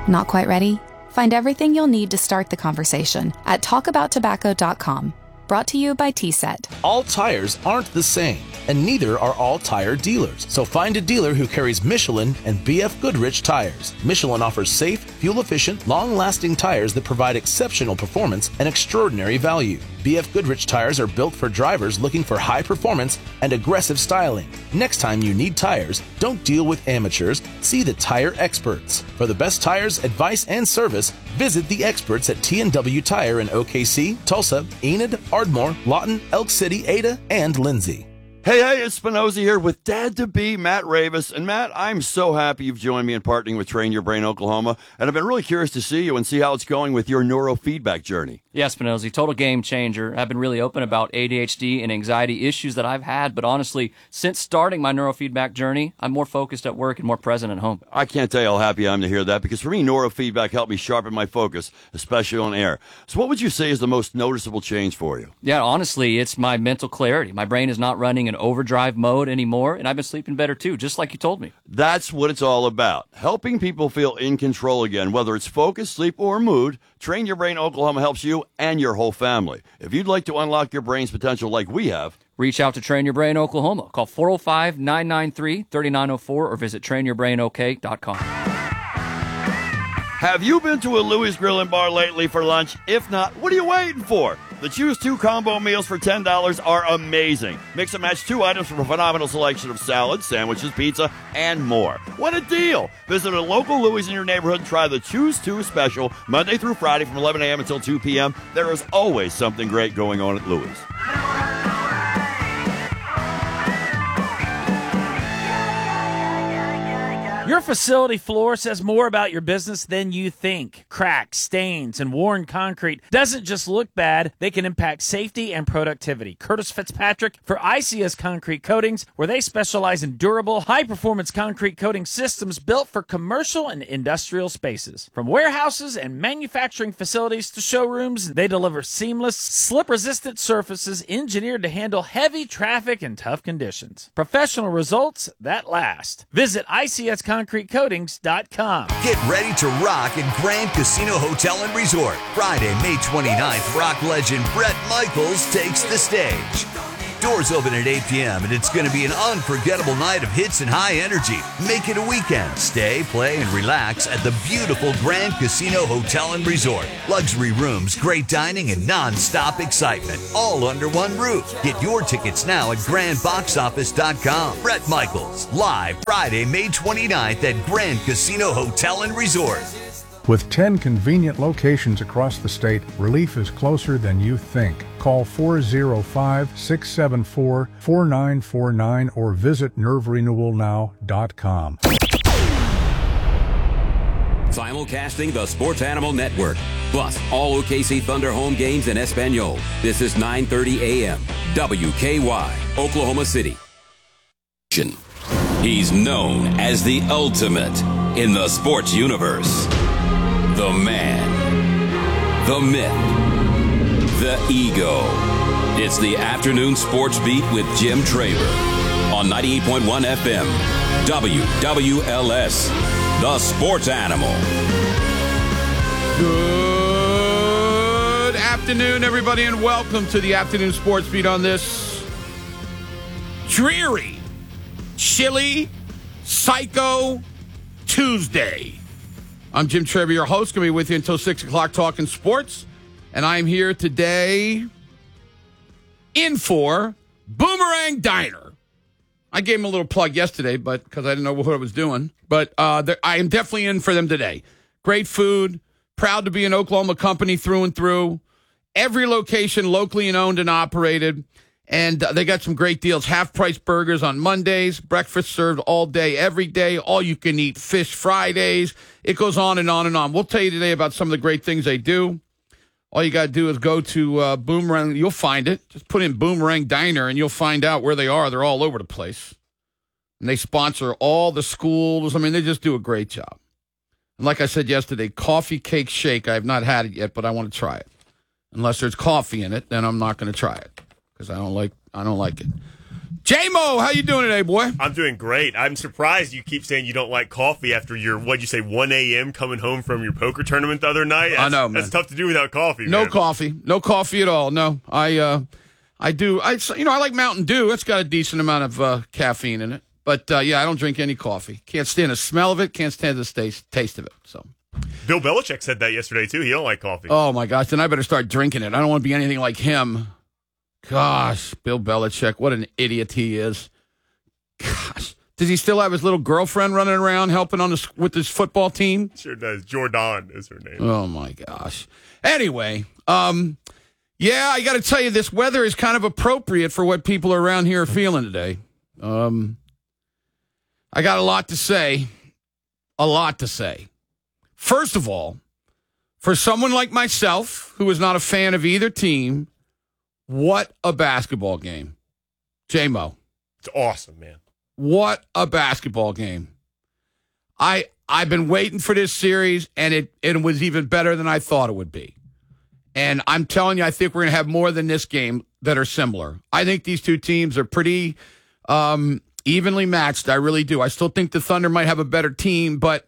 Not quite ready? Find everything you'll need to start the conversation at talkabouttobacco.com. Brought to you by T-Set. All tires aren't the same, and neither are all tire dealers. So find a dealer who carries Michelin and BF Goodrich tires. Michelin offers safe, fuel-efficient, long-lasting tires that provide exceptional performance and extraordinary value. BF Goodrich tires are built for drivers looking for high performance and aggressive styling. Next time you need tires, don't deal with amateurs. See the tire experts. For the best tires, advice, and service, visit the experts at T&W Tire in OKC, Tulsa, Enid, Ardmore, Lawton, Elk City, Ada, and Lindsay. Hey, it's Spinozzi here with Dad-to-be Matt Ravis. And Matt, I'm so happy you've joined me in partnering with Train Your Brain Oklahoma. And I've been really curious to see you and see how it's going with your neurofeedback journey. Yeah, Spinozzi, total game changer. I've been really open about ADHD and anxiety issues that I've had, but honestly, since starting my neurofeedback journey, I'm more focused at work and more present at home. I can't tell you how happy I am to hear that, because for me, neurofeedback helped me sharpen my focus, especially on air. So what would you say is the most noticeable change for you? Yeah, honestly, it's my mental clarity. My brain is not running in overdrive mode anymore, and I've been sleeping better too, just like you told me. That's what it's all about, helping people feel in control again, whether it's focus, sleep, or mood. Train Your Brain Oklahoma helps you and your whole family. If you'd like to unlock your brain's potential like we have, reach out to Train Your Brain Oklahoma. Call 405-993-3904 or visit trainyourbrainok.com. Have you been to a Louis Grill and Bar lately for lunch? If not, what are you waiting for? The Choose 2 combo meals for $10 are amazing. Mix and match 2 items from a phenomenal selection of salads, sandwiches, pizza, and more. What a deal! Visit a local Louis in your neighborhood and try the Choose 2 special Monday through Friday from 11 a.m. until 2 p.m. There is always something great going on at Louis. Your facility floor says more about your business than you think. Cracks, stains, and worn concrete doesn't just look bad, they can impact safety and productivity. Curtis Fitzpatrick for ICS Concrete Coatings, where they specialize in durable, high-performance concrete coating systems built for commercial and industrial spaces. From warehouses and manufacturing facilities to showrooms, they deliver seamless, slip-resistant surfaces engineered to handle heavy traffic and tough conditions. Professional results that last. Visit ICSConcreteCoatings.com. Get ready to rock at Grand Casino Hotel and Resort. Friday, May 29th, rock legend Bret Michaels takes the stage. Doors open at 8 p.m. and it's going to be an unforgettable night of hits and high energy. Make it a weekend. Stay, play, and relax at the beautiful Grand Casino Hotel and Resort. Luxury rooms, great dining, and non-stop excitement. All under one roof. Get your tickets now at grandboxoffice.com. Bret Michaels, live Friday, May 29th at Grand Casino Hotel and Resort. With 10 convenient locations across the state, relief is closer than you think. Call 405-674-4949 or visit nerverenewalnow.com. Simulcasting the Sports Animal Network, plus all OKC Thunder home games in Espanol. This is 9:30 a.m. WKY, Oklahoma City. He's known as the ultimate in the sports universe. The man, the myth, the ego. It's the Afternoon Sports Beat with Jim Traver on 98.1 FM, WWLS, the Sports Animal. Good afternoon, everybody, and welcome to the Afternoon Sports Beat on this dreary, chilly, psycho Tuesday. I'm Jim Traver, your host. Going to be with you until 6 o'clock talking sports. And I'm here today in for Boomerang Diner. I gave him a little plug yesterday, but because I didn't know what I was doing. But I am definitely in for them today. Great food. Proud to be an Oklahoma company through and through. Every location locally and owned and operated. And they got some great deals. Half-price burgers on Mondays. Breakfast served all day, every day. All-you-can-eat fish Fridays. It goes on and on and on. We'll tell you today about some of the great things they do. All you got to do is go to Boomerang. You'll find it. Just put in Boomerang Diner, and you'll find out where they are. They're all over the place. And they sponsor all the schools. I mean, they just do a great job. And like I said yesterday, coffee cake shake. I have not had it yet, but I want to try it. Unless there's coffee in it, then I'm not going to try it. Because I don't like it. J-Mo, how you doing today, boy? I'm doing great. I'm surprised you keep saying you don't like coffee after your, 1 a.m. coming home from your poker tournament the other night. I know, man. That's tough to do without coffee, No man. coffee. No coffee at all. No. I do. I like Mountain Dew. It's got a decent amount of caffeine in it. But, I don't drink any coffee. Can't stand the smell of it. Can't stand the taste of it. So, Bill Belichick said that yesterday, too. He don't like coffee. oh, my gosh. Then I better start drinking it. I don't want to be anything like him. Gosh, Bill Belichick. What an idiot he is. Gosh. Does he still have his little girlfriend running around helping with his football team? Sure does. Jordan is her name. Oh, my gosh. Anyway, I got to tell you, this weather is kind of appropriate for what people around here are feeling today. I got a lot to say. A lot to say. First of all, for someone like myself, who is not a fan of either team, what a basketball game. J-Mo. It's awesome, man. What a basketball game. I've been waiting for this series, and it was even better than I thought it would be. And I'm telling you, I think we're going to have more than this game that are similar. I think these two teams are pretty evenly matched. I really do. I still think the Thunder might have a better team, but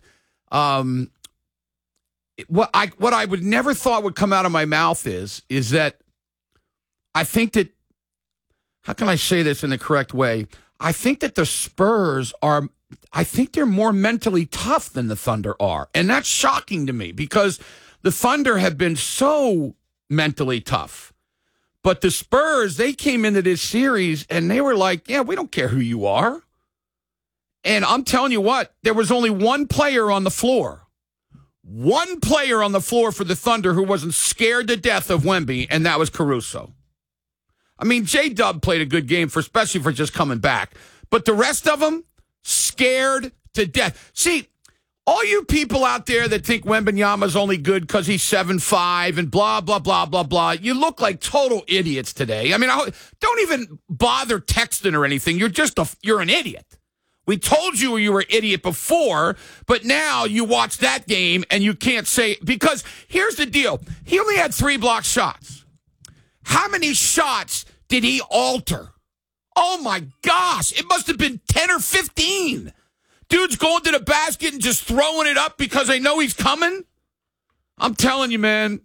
what I would never thought would come out of my mouth is that I think that, how can I say this in the correct way? I think that the Spurs I think they're more mentally tough than the Thunder are. And that's shocking to me because the Thunder have been so mentally tough. But the Spurs, they came into this series and they were like, yeah, we don't care who you are. And I'm telling you what, there was only one player on the floor. One player on the floor for the Thunder who wasn't scared to death of Wemby, and that was Caruso. I mean, J-Dub played a good game, especially for just coming back. But the rest of them, scared to death. See, all you people out there that think Wembanyama's only good because he's 7'5" and blah, blah, blah, blah, blah, you look like total idiots today. I mean, don't even bother texting or anything. You're an idiot. We told you were an idiot before, but now you watch that game and you can't say, because here's the deal. He only had 3 block shots. How many shots did he alter? Oh, my gosh. It must have been 10 or 15. Dude's going to the basket and just throwing it up because they know he's coming. I'm telling you, man,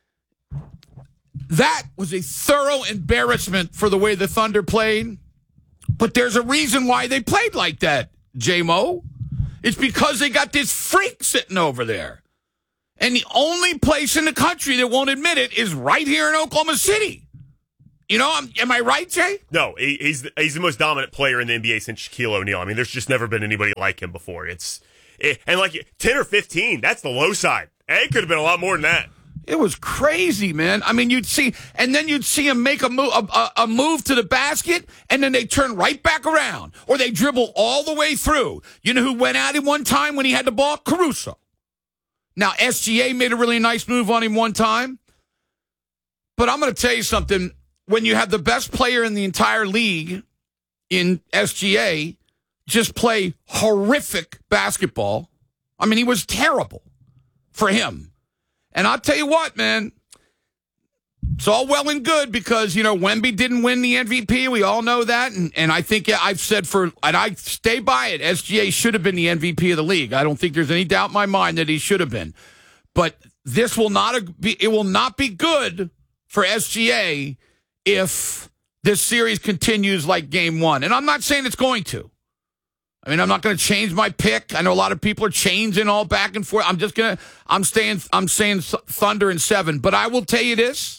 that was a thorough embarrassment for the way the Thunder played. But there's a reason why they played like that, J-Mo. It's because they got this freak sitting over there. And the only place in the country that won't admit it is right here in Oklahoma City. You know, am I right, Jay? No, he's the most dominant player in the NBA since Shaquille O'Neal. I mean, there's just never been anybody like him before. And like 10 or 15, that's the low side. It could have been a lot more than that. It was crazy, man. I mean, you'd see him make a move to the basket, and then they turn right back around, or they dribble all the way through. You know who went at him one time when he had the ball? Caruso. Now, SGA made a really nice move on him one time. But I'm going to tell you something. When you have the best player in the entire league in SGA just play horrific basketball, I mean, he was terrible for him. And I'll tell you what, man, it's all well and good because, Wemby didn't win the MVP. We all know that. And I think I've said and I stay by it, SGA should have been the MVP of the league. I don't think there's any doubt in my mind that he should have been. But it will not be good for SGA if this series continues like game 1. And I'm not saying it's going to. I mean, I'm not going to change my pick. I know a lot of people are changing all back and forth. I'm saying Thunder in 7. But I will tell you this.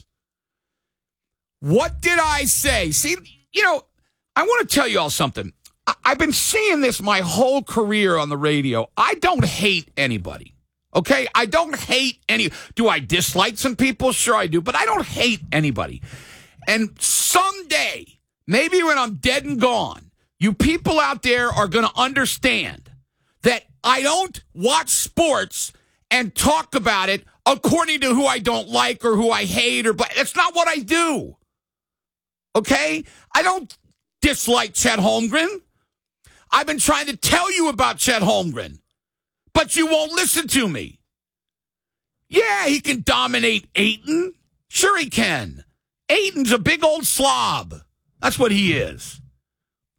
What did I say? See, I want to tell you all something. I've been saying this my whole career on the radio. I don't hate anybody. Okay? I don't hate any. Do I dislike some people? Sure I do. But I don't hate anybody. And someday, maybe when I'm dead and gone, you people out there are going to understand that I don't watch sports and talk about it according to who I don't like or who I hate. That's not what I do. Okay? I don't dislike Chet Holmgren. I've been trying to tell you about Chet Holmgren, but you won't listen to me. Yeah, he can dominate Ayton. Sure he can. Ayton's a big old slob. That's what he is.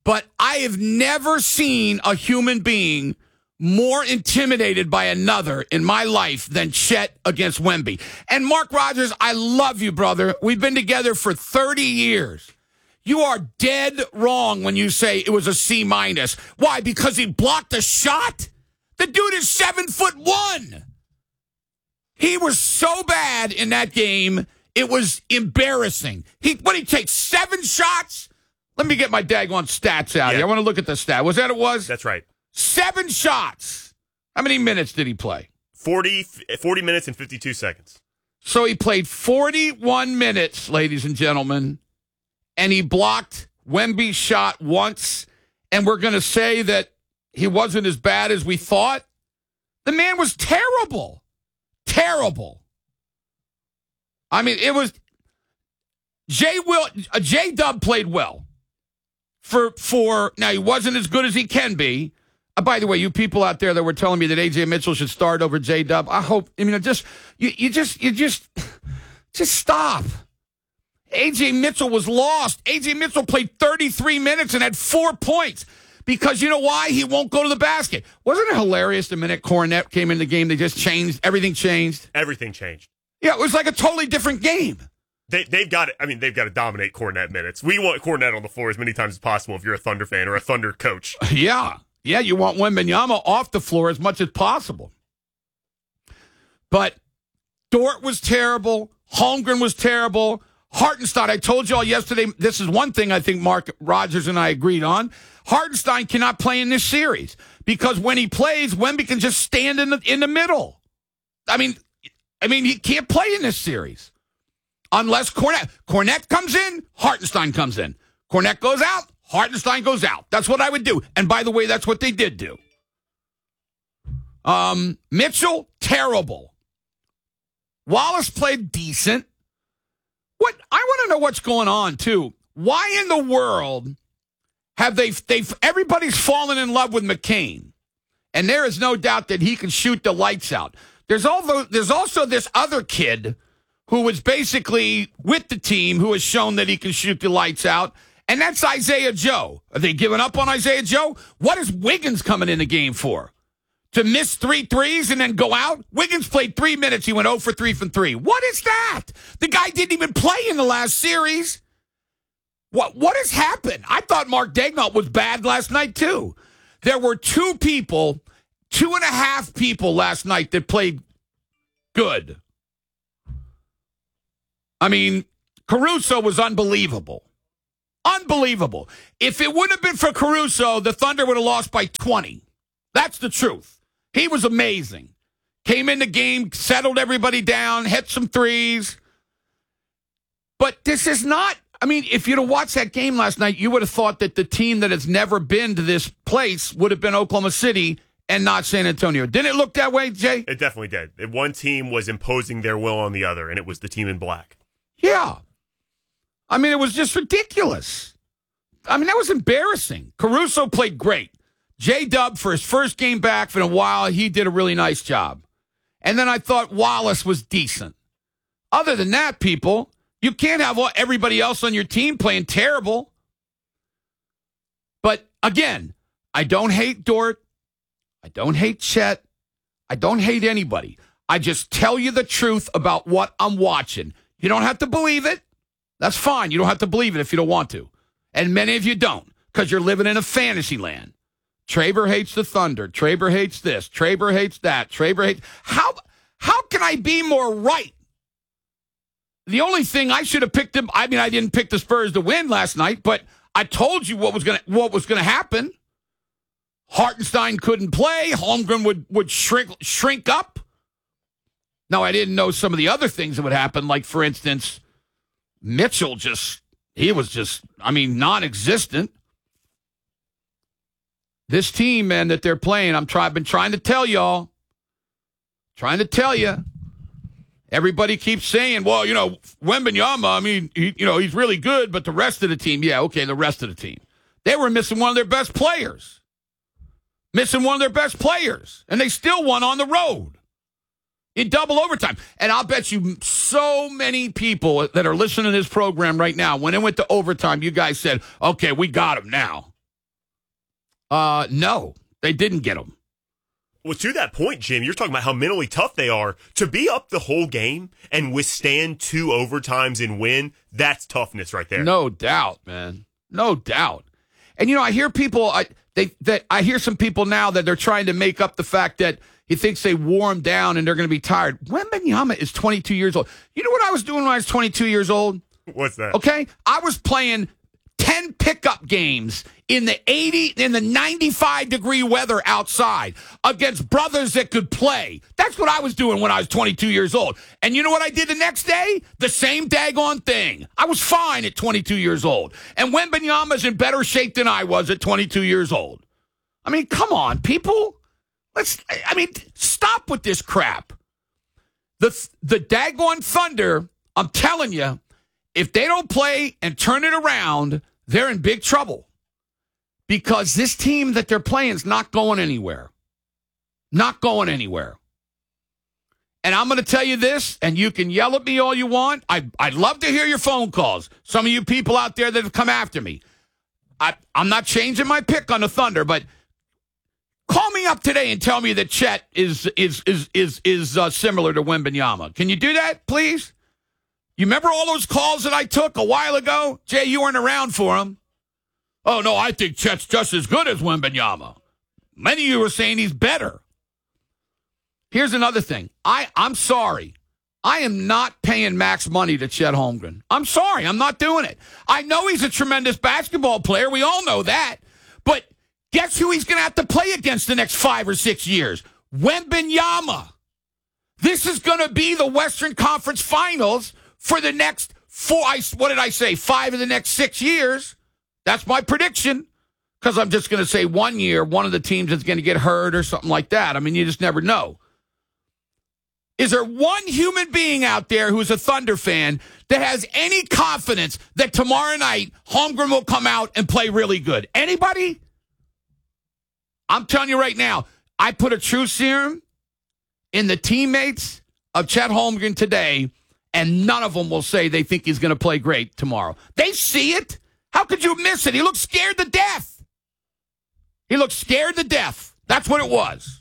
but I have never seen a human being more intimidated by another in my life than Chet against Wemby. And Mark Rogers, I love you, brother. We've been together for 30 years. You are dead wrong when you say it was a C-. Why? Because he blocked a shot? The dude is 7'1". He was so bad in that game, it was embarrassing. He take 7 shots? Let me get my daggone stats out here. I want to look at the stat. Was that it was? That's right. 7 shots. How many minutes did he play? 40 minutes and 52 seconds. So he played 41 minutes, ladies and gentlemen, and he blocked Wemby's shot once, and we're going to say that he wasn't as bad as we thought? The man was terrible. Terrible. I mean, it was... J-Dub played well. Now, he wasn't as good as he can be. By the way, you people out there that were telling me that A.J. Mitchell should start over J-Dub, I hope, just stop. A.J. Mitchell was lost. A.J. Mitchell played 33 minutes and had 4 points because you know why? He won't go to the basket. Wasn't it hilarious the minute Cornette came in the game, they just changed, everything changed? Everything changed. Yeah, it was like a totally different game. They've got it. I mean, they've got to dominate Cornette minutes. We want Cornette on the floor as many times as possible if you're a Thunder fan or a Thunder coach. Yeah. Yeah, you want Wembanyama off the floor as much as possible. But Dort was terrible. Holmgren was terrible. Hartenstein, I told you all yesterday, this is one thing I think Mark Rogers and I agreed on. Hartenstein cannot play in this series because when he plays, Wemby can just stand in the middle. I mean, he can't play in this series unless Cornette comes in, Hartenstein comes in. Cornette goes out, Hartenstein goes out. That's what I would do. And by the way, that's what they did do. Mitchell, terrible. Wallace played decent. I want to know what's going on, too. Why in the world have everybody's fallen in love with McCain? And there is no doubt that he can shoot the lights out. There's also this other kid who was basically with the team who has shown that he can shoot the lights out, and that's Isaiah Joe. Are they giving up on Isaiah Joe? What is Wiggins coming in the game for? To miss 3 threes and then go out? Wiggins played 3 minutes. He went 0 for 3 from 3. What is that? The guy didn't even play in the last series. What has happened? I thought Mark Daigneault was bad last night, too. There were 2.5 people last night that played good. I mean, Caruso was unbelievable. Unbelievable. If it wouldn't have been for Caruso, the Thunder would have lost by 20. That's the truth. He was amazing. Came in the game, settled everybody down, hit some threes. But this is not, if you'd have watched that game last night, you would have thought that the team that has never been to this place would have been Oklahoma City and not San Antonio. Didn't it look that way, Jay? It definitely did. One team was imposing their will on the other, and it was the team in black. Yeah. It was just ridiculous. That was embarrassing. Caruso played great. J-Dub, for his first game back in a while, he did a really nice job. And then I thought Wallace was decent. Other than that, people, you can't have everybody else on your team playing terrible. But, again, I don't hate Dort. I don't hate Chet. I don't hate anybody. I just tell you the truth about what I'm watching. You don't have to believe it. That's fine. You don't have to believe it if you don't want to. And many of you don't because you're living in a fantasy land. Traber hates the Thunder. Traber hates this. Traber hates that. Traber hates... How can I be more right? The only thing I should have picked him... I didn't pick the Spurs to win last night, but I told you what was going to happen. Hartenstein couldn't play. Holmgren would shrink up. Now, I didn't know some of the other things that would happen, like, for instance, Mitchell was non-existent. This team, man, that they're playing, I've been trying to tell y'all. Trying to tell you. Everybody keeps saying, well, Wembanyama, he's really good, but the rest of the team, yeah, okay, the rest of the team. They were missing one of their best players. And they still won on the road in double overtime. And I'll bet you so many people that are listening to this program right now, when it went to overtime, you guys said, okay, we got him now. No, they didn't get him. Well, to that point, Jim, you're talking about how mentally tough they are. To be up the whole game and withstand 2 overtimes and win, that's toughness right there. No doubt, man. No doubt. And, I hear people, I hear some people now that they're trying to make up the fact that he thinks they wore him down and they're going to be tired. Wembanyama is 22 years old. You know what I was doing when I was 22 years old? What's that? Okay? I was playing 10 pickup games in the 95-degree weather outside against brothers that could play. That's what I was doing when I was 22 years old. And you know what I did the next day? The same daggone thing. I was fine at 22 years old. And Wembanyama's in better shape than I was at 22 years old. I mean, come on, people. Stop with this crap. The daggone Thunder, I'm telling you, if they don't play and turn it around, they're in big trouble. Because this team that they're playing is not going anywhere. Not going anywhere. And I'm going to tell you this, and you can yell at me all you want. I'd love to hear your phone calls. Some of you people out there that have come after me. I'm not changing my pick on the Thunder, but call me up today and tell me that Chet is similar to Wembanyama. Can you do that, please? You remember all those calls that I took a while ago? Jay, you weren't around for them. Oh, no, I think Chet's just as good as Wembanyama. Many of you were saying he's better. Here's another thing. I'm sorry. I am not paying max money to Chet Holmgren. I'm sorry. I'm not doing it. I know he's a tremendous basketball player. We all know that. But guess who he's going to have to play against the next 5 or 6 years? Wembanyama. This is going to be the Western Conference Finals for the next 5 of the next 6 years. That's my prediction, because I'm just going to say 1 year, one of the teams is going to get hurt or something like that. I mean, you just never know. Is there one human being out there who's a Thunder fan that has any confidence that tomorrow night Holmgren will come out and play really good? Anybody? I'm telling you right now, I put a truth serum in the teammates of Chet Holmgren today, and none of them will say they think he's going to play great tomorrow. They see it. How could you miss it? He looked scared to death. He looked scared to death. That's what it was.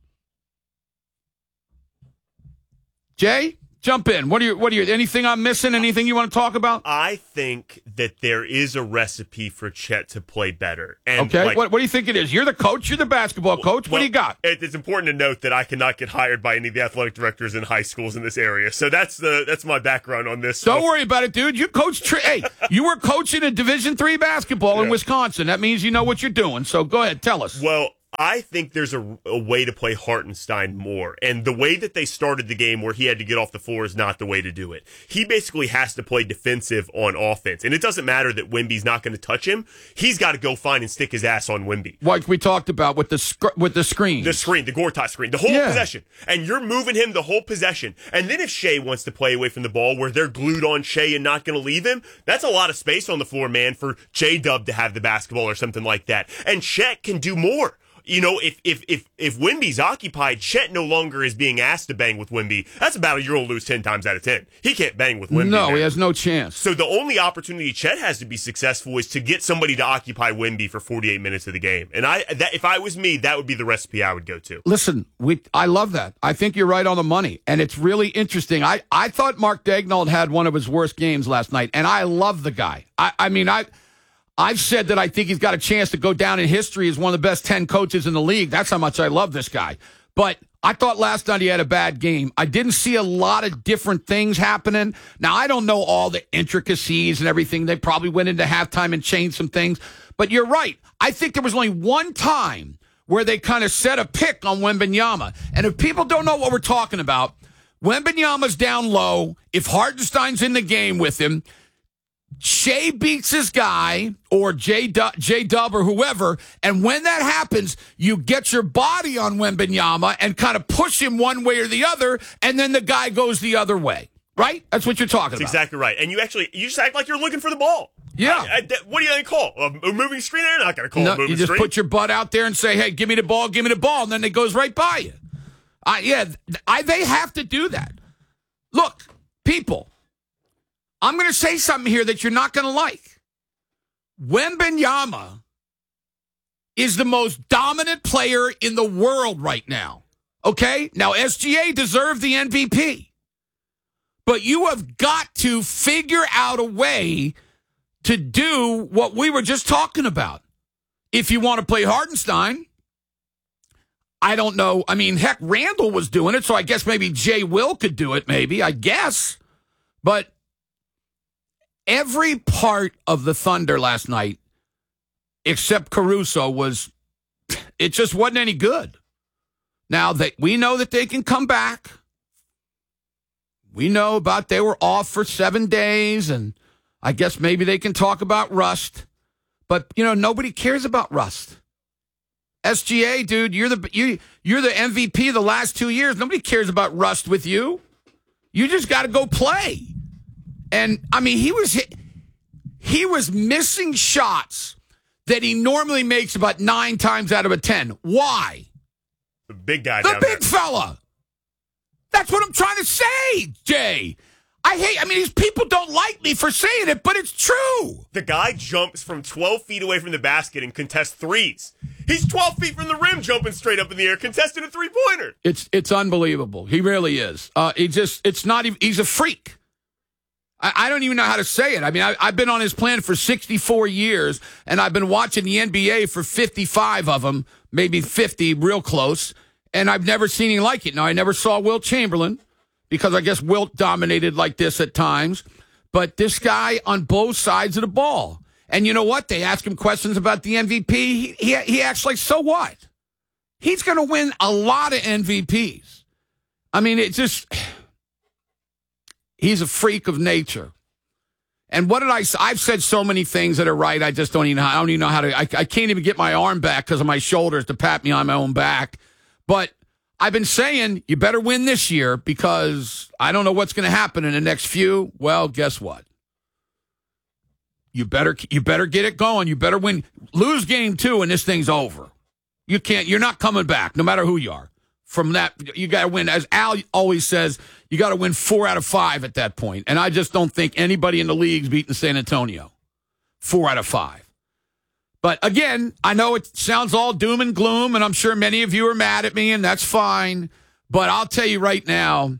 Jay, jump in. What are you? Anything I'm missing? Anything you want to talk about? I think that there is a recipe for Chet to play better. And okay, what do you think it is? You're the coach. You're the basketball coach. What do you got? It's important to note that I cannot get hired by any of the athletic directors in high schools in this area. So that's my background on this. Don't worry about it, dude. You coach. Hey, you were coaching a Division III basketball in Wisconsin. That means you know what you're doing. So go ahead, tell us. Well, I think there's a way to play Hartenstein more. And the way that they started the game where he had to get off the floor is not the way to do it. He basically has to play defensive on offense. And it doesn't matter that Wemby's not going to touch him. He's got to go find and stick his ass on Wemby. Like we talked about with the screen. The Gortat screen, the whole possession. And you're moving him the whole possession. And then if Shea wants to play away from the ball where they're glued on Shea and not going to leave him, that's a lot of space on the floor, man, for J-Dub to have the basketball or something like that. And Chet can do more. You know, if Wemby's occupied, Chet no longer is being asked to bang with Wemby. That's a battle you're going to lose 10 times out of 10. He can't bang with Wemby. No, he has no chance. So the only opportunity Chet has to be successful is to get somebody to occupy Wemby for 48 minutes of the game. And if I was me, that would be the recipe I would go to. Listen, I love that. I think you're right on the money. And it's really interesting. I thought Mark Daigneault had one of his worst games last night, and I love the guy. I've said that I think he's got a chance to go down in history as one of the best 10 coaches in the league. That's how much I love this guy. But I thought last night he had a bad game. I didn't see a lot of different things happening. Now, I don't know all the intricacies and everything. They probably went into halftime and changed some things. But you're right. I think there was only one time where they kind of set a pick on Wembanyama. And if people don't know what we're talking about, Wembanyama's down low. If Hartenstein's in the game with him, Shea beats his guy or J-Dub or whoever, and when that happens, you get your body on Wembanyama and kind of push him one way or the other, and then the guy goes the other way. Right? That's what you're talking about. That's exactly right. And you just act like you're looking for the ball. Yeah. What are you going to call? A moving screen? They're not going to call a moving screen. You just put your butt out there and say, hey, give me the ball, and then it goes right by you. They have to do that. Look, people, I'm going to say something here that you're not going to like. Wembanyama is the most dominant player in the world right now. Okay? Now, SGA deserved the MVP. But you have got to figure out a way to do what we were just talking about. If you want to play Hartenstein, I don't know. I mean, heck, Randall was doing it, so I guess maybe Jay Will could do it, maybe, I guess. But every part of the Thunder last night, except Caruso, it just wasn't any good. Now, we know that they can come back. We know about they were off for 7 days, and I guess maybe they can talk about rust. But, nobody cares about rust. SGA, dude, you're the MVP the last 2 years. Nobody cares about rust with you. You just got to go play. And, I mean, he was missing shots that he normally makes about 9 times out of 10. Why? The big guy The down big there. fella. That's what I'm trying to say, Jay. These people don't like me for saying it, but it's true. The guy jumps from 12 feet away from the basket and contests threes. He's 12 feet from the rim, jumping straight up in the air, contesting a three-pointer. It's unbelievable. He really is. He's a freak. I don't even know how to say it. I mean, I've been on his plan for 64 years, and I've been watching the NBA for 55 of them, maybe 50, real close, and I've never seen anything like it. Now, I never saw Wilt Chamberlain, because I guess Wilt dominated like this at times, but this guy on both sides of the ball. And you know what? They ask him questions about the MVP. He acts like, so what? He's going to win a lot of MVPs. I mean, he's a freak of nature. And what did I've said so many things that are right. I just don't even know how to, I can't even get my arm back because of my shoulders to pat me on my own back. But I've been saying you better win this year because I don't know what's going to happen in the next few. Well, guess what? You better get it going. You better win. Lose game 2 and this thing's over. You're not coming back, no matter who you are. From that, you got to win. As Al always says, you got to win 4 out of 5 at that point. And I just don't think anybody in the league's beating San Antonio. 4 out of 5. But again, I know it sounds all doom and gloom, and I'm sure many of you are mad at me, and that's fine. But I'll tell you right now,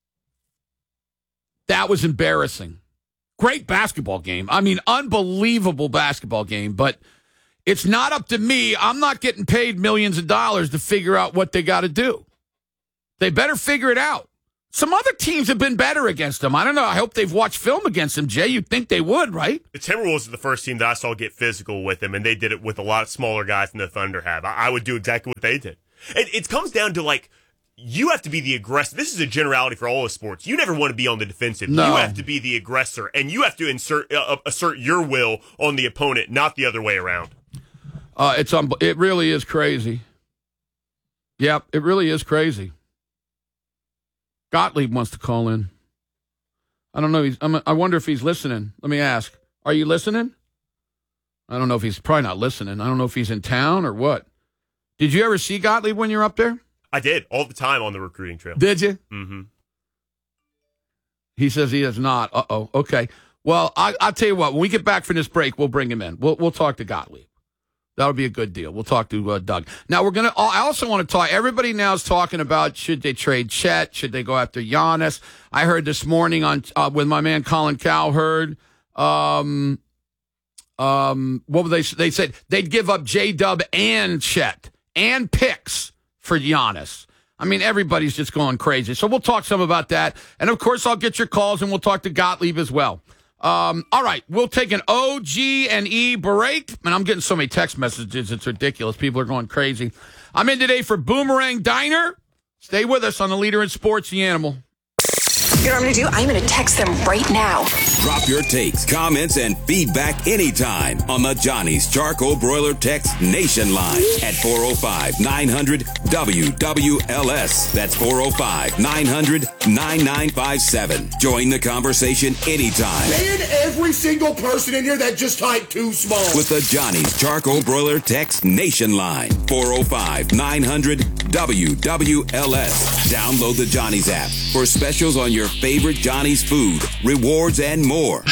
that was embarrassing. Great basketball game. I mean, unbelievable basketball game. But it's not up to me. I'm not getting paid millions of dollars to figure out what they got to do. They better figure it out. Some other teams have been better against them. I don't know. I hope they've watched film against them, Jay. You'd think they would, right? The Timberwolves are the first team that I saw get physical with them, and they did it with a lot of smaller guys than the Thunder have. I would do exactly what they did. It comes down to, you have to be the aggressor. This is a generality for all the sports. You never want to be on the defensive. No. You have to be the aggressor, and you have to assert your will on the opponent, not the other way around. It really is crazy. Yep, it really is crazy. Gottlieb wants to call in. I don't know. I wonder if he's listening. Let me ask. Are you listening? I don't know if he's probably not listening. I don't know if he's in town or what. Did you ever see Gottlieb when you're up there? I did, all the time on the recruiting trail. Did you? Mm-hmm. He says he has not. Uh-oh. Okay. Well, I'll tell you what. When we get back from this break, we'll bring him in. We'll talk to Gottlieb. That'll be a good deal. We'll talk to Doug. Now, I also want to talk. Everybody now is talking about should they trade Chet? Should they go after Giannis? I heard this morning with my man Colin Cowherd. What were they said they'd give up J-Dub and Chet and picks for Giannis. I mean, everybody's just going crazy. So we'll talk some about that. And, of course, I'll get your calls, and we'll talk to Gottlieb as well. All right, we'll take an OG&E break. And I'm getting so many text messages, it's ridiculous. People are going crazy. I'm in today for Boomerang Diner. Stay with us on the leader in sports, The Animal. You know what I'm going to do? I'm going to text them right now. Drop your takes, comments, and feedback anytime on the Johnny's Charcoal Broiler Text Nation line at 405-900-WWLS. That's 405-900-9957. Join the conversation anytime. Man, every single person in here that just typed too small. With the Johnny's Charcoal Broiler Text Nation line. 405-900-WWLS. Download the Johnny's app for specials on your favorite Johnny's food, rewards, and more.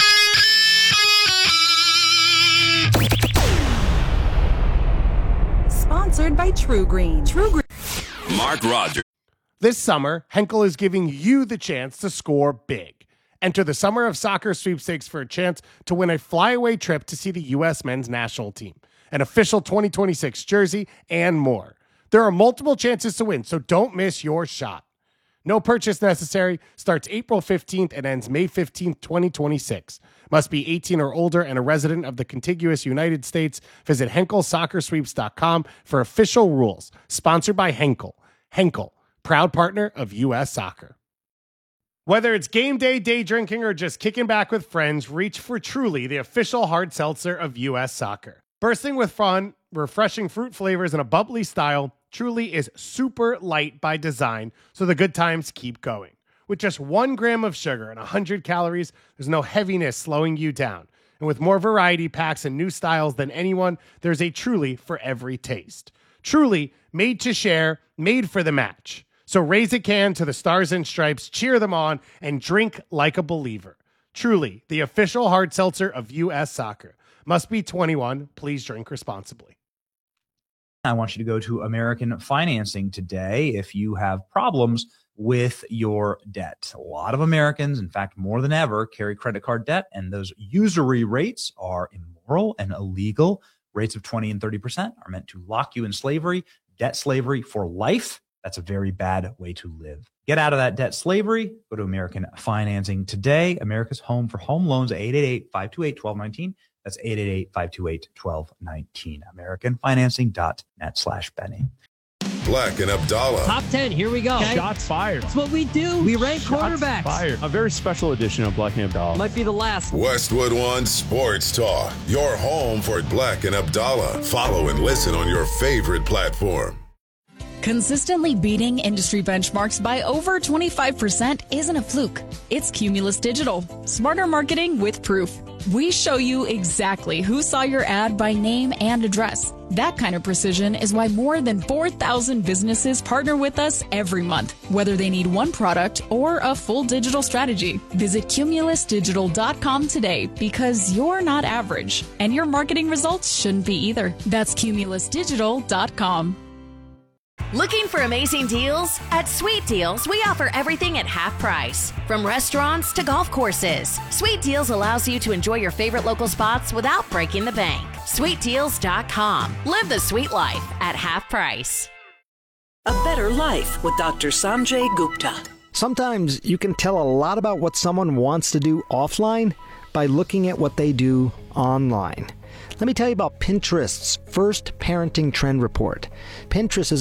sponsored by True Green. True Green. Mark Rogers. This summer, Henkel is giving you the chance to score big. Enter the Summer of Soccer sweepstakes for a chance to win a flyaway trip to see the U.S. men's national team, an official 2026 jersey, and more. There are multiple chances to win, so don't miss your shot. No purchase necessary. Starts April 15th and ends May 15th, 2026. Must be 18 or older and a resident of the contiguous United States. Visit HenkelSoccerSweeps.com for official rules. Sponsored by Henkel. Henkel, proud partner of U.S. Soccer. Whether it's game day, day drinking, or just kicking back with friends, reach for Truly, the official hard seltzer of U.S. Soccer. Bursting with fun, refreshing fruit flavors, and a bubbly style, Truly is super light by design, so the good times keep going. With just 1 gram of sugar and 100 calories, there's no heaviness slowing you down. And with more variety packs and new styles than anyone, there's a Truly for every taste. Truly, made to share, made for the match. So raise a can to the Stars and Stripes, cheer them on, and drink like a believer. Truly, the official hard seltzer of U.S. Soccer. Must be 21. Please drink responsibly. I want you to go to American Financing today if you have problems with your debt. A lot of Americans, in fact, more than ever, carry credit card debt, and those usury rates are immoral and illegal. Rates of 20 and 30% are meant to lock you in slavery, debt slavery for life. That's a very bad way to live. Get out of that debt slavery. Go to American Financing today. America's home for home loans, 888-528-1219. That's 888-528-1219. AmericanFinancing.net/Benny. Black and Abdallah. Top 10, here we go. Okay. Shots fired. That's what we do. We rank quarterbacks. Fired. A very special edition of Black and Abdallah. Might be the last. Westwood One Sports Talk. Your home for Black and Abdallah. Follow and listen on your favorite platform. Consistently beating industry benchmarks by over 25% isn't a fluke. It's Cumulus Digital. Smarter marketing with proof. We show you exactly who saw your ad by name and address. That kind of precision is why more than 4,000 businesses partner with us every month, whether they need one product or a full digital strategy. Visit cumulusdigital.com today because you're not average, and your marketing results shouldn't be either. That's cumulusdigital.com. Looking for amazing deals? At Sweet Deals, we offer everything at half price. From restaurants to golf courses, Sweet Deals allows you to enjoy your favorite local spots without breaking the bank. SweetDeals.com. Live the sweet life at half price. A Better Life with Dr. Sanjay Gupta. Sometimes you can tell a lot about what someone wants to do offline by looking at what they do online. Let me tell you about Pinterest's first parenting trend report. Pinterest is